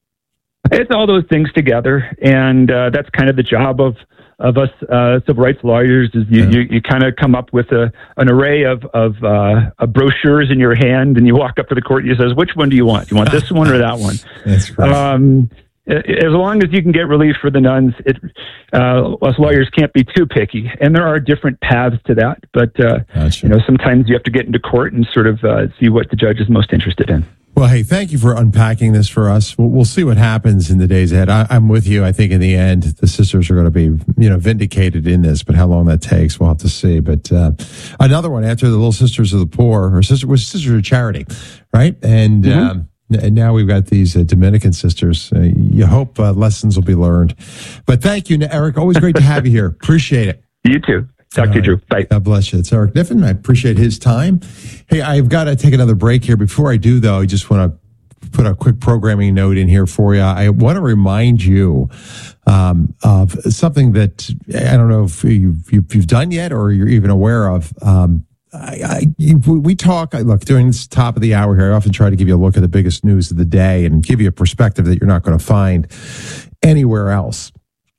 It's all those things together, and uh, that's kind of the job of of us uh, civil rights lawyers. Is you, yeah. you, you kind of come up with a an array of of, uh, of brochures in your hand, and you walk up to the court and you says, "Which one do you want? Do you want this one or that one?" That's right. Um, as long as you can get relief for the nuns, it, uh, us lawyers can't be too picky, and there are different paths to that. But uh, gotcha. you know, sometimes you have to get into court and sort of uh, see what the judge is most interested in. Well, hey, thank you for unpacking this for us. We'll, we'll see what happens in the days ahead. I, I'm with you. I think in the end, the sisters are going to be, you know, vindicated in this, but how long that takes, we'll have to see. But uh, another one after the Little Sisters of the Poor, or sister was Sisters of Charity, right? And, mm-hmm. um, and now we've got these uh, Dominican sisters. Uh, you hope uh, lessons will be learned. But thank you, Eric. Always great to have you here. Appreciate it. You too. Talk to you, Drew. Bye. God bless you. It's Eric Niffen. I appreciate his time. Hey, I've got to take another break here. Before I do, though, I just want to put a quick programming note in here for you. I want to remind you um, of something that I don't know if you've, you've done yet or you're even aware of. Um, I, I, you, we talk, look, during this top of the hour here, I often try to give you a look at the biggest news of the day and give you a perspective that you're not going to find anywhere else.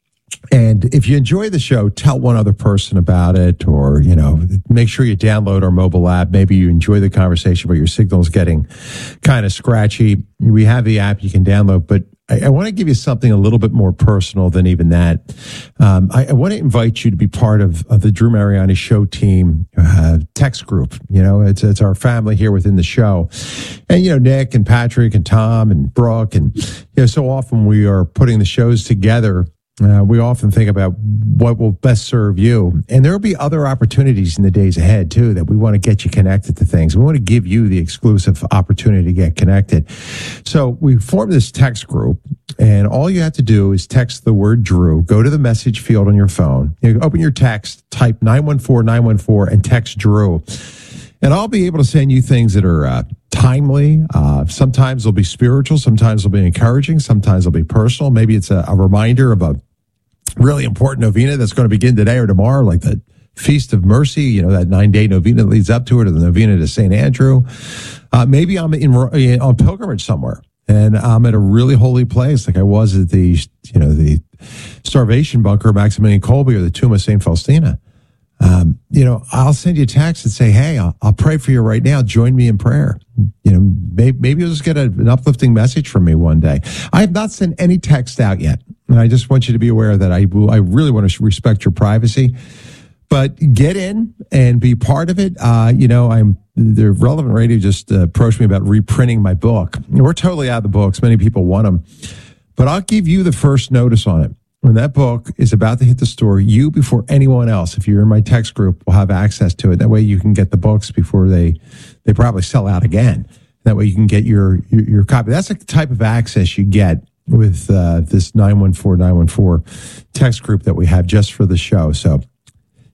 And if you enjoy the show, tell one other person about it, or, you know, make sure you download our mobile app. Maybe you enjoy the conversation, but your signal's getting kind of scratchy. We have the app you can download, but I, I want to give you something a little bit more personal than even that. Um, I, I want to invite you to be part of, of the Drew Mariani Show team uh, text group. You know, it's it's our family here within the show. And, you know, Nick and Patrick and Tom and Brooke, and, you know, so often we are putting the shows together. Uh, we often think about what will best serve you. And there will be other opportunities in the days ahead, too, that we want to get you connected to things. We want to give you the exclusive opportunity to get connected. So we formed this text group, and all you have to do is text the word Drew, go to the message field on your phone, you open your text, type nine one four nine one four, and text Drew. And I'll be able to send you things that are uh, timely. Uh, sometimes they'll be spiritual. Sometimes they'll be encouraging. Sometimes they'll be personal. Maybe it's a, a reminder of a really important novena that's going to begin today or tomorrow, like the Feast of Mercy, you know, that nine-day novena that leads up to it, or the novena to Saint Andrew. Uh, maybe I'm in, on pilgrimage somewhere, and I'm at a really holy place, like I was at the, you know, the starvation bunker of Maximilian Kolbe or the tomb of Saint Faustina. Um, you know, I'll send you a text and say, hey, I'll, I'll pray for you right now. Join me in prayer. You know, maybe, maybe you'll just get a, an uplifting message from me one day. I have not sent any text out yet. And I just want you to be aware that I will, I really want to respect your privacy, but get in and be part of it. Uh, you know, I'm, the Relevant Radio just uh, approached me about reprinting my book. We're totally out of the books. Many people want them, but I'll give you the first notice on it. When that book is about to hit the store, you before anyone else, if you're in my text group, will have access to it. That way you can get the books before they, they probably sell out again. That way you can get your, your, your copy. That's the type of access you get with uh, this nine one four nine one four text group that we have just for the show. So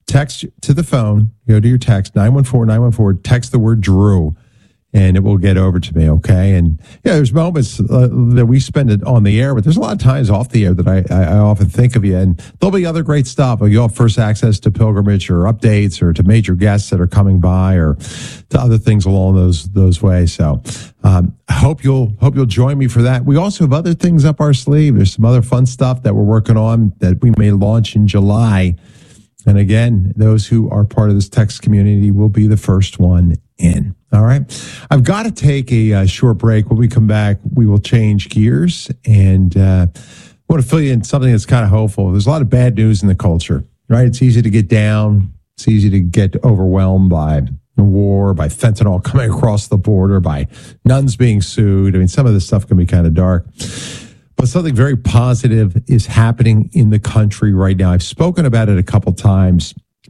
text to the phone, go to your text, nine one four nine one four, text the word Drew, and it will get over to me, okay? And yeah, there's moments uh, that we spend it on the air, but there's a lot of times off the air that I, I, I often think of you, and there'll be other great stuff. You'll have first access to pilgrimage or updates or to major guests that are coming by or to other things along those those ways. So um, I hope you'll hope you'll join me for that. We also have other things up our sleeve. There's some other fun stuff that we're working on that we may launch in July. And again, those who are part of this text community will be the first one in. All right. I've got to take a uh, short break. When we come back, we will change gears. And uh, I want to fill you in something that's kind of hopeful. There's a lot of bad news in the culture, right? It's easy to get down. It's easy to get overwhelmed by the war, by fentanyl coming across the border, by nuns being sued. I mean, some of this stuff can be kind of dark. But something very positive is happening in the country right now. I've spoken about it a couple times